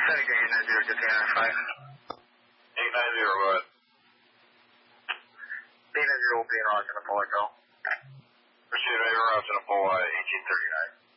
Seneca 890, just 895. 890 what? 890 will be in Ross and a full echo. Proceed over Ross and a full 1839.